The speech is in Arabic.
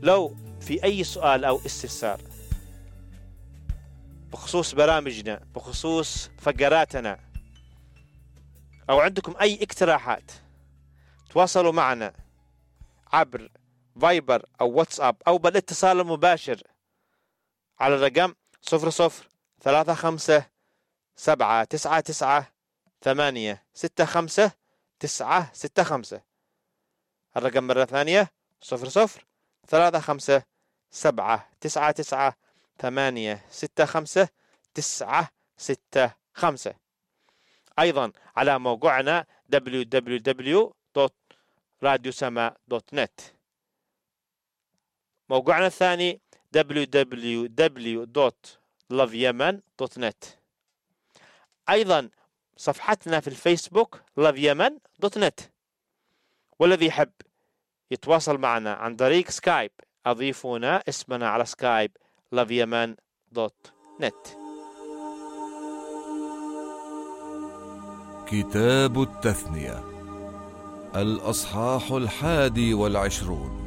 لو في أي سؤال أو استفسار بخصوص برامجنا، بخصوص فقراتنا، أو عندكم أي اقتراحات، تواصلوا معنا عبر فايبر أو واتساب أو بالاتصال المباشر على الرقم 00-357-999-865-965. الرقم مرة ثانية 00-357-999-865-965. أيضا على موقعنا www.radiosama.net. موقعنا الثاني www.loveyemen.net. أيضا صفحتنا في الفيسبوك loveyemen.net. والذي يحب يتواصل معنا عن طريق سكايب أضيفونا اسمنا على سكايب loveyemen.net. كتاب التثنية، الأصحاح 21.